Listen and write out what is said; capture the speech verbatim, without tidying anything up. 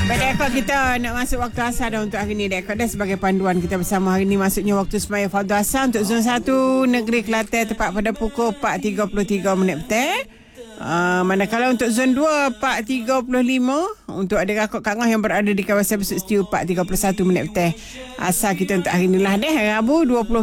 Baik, Rekod kita nak masuk waktu asar dah untuk hari ni. Rekod dah sebagai panduan kita bersama hari ni. Masuknya waktu sembahyang fardu asar untuk zon satu Negeri Kelantan tepat pada pukul empat tiga puluh tiga minit petang. Uh, manakala untuk zon dua empat tiga puluh lima untuk ada rakot Kak Ngah yang berada di kawasan Besut Setiu empat tiga puluh satu minit petang. Asar kita untuk hari ni lah deh, Rabu dua puluh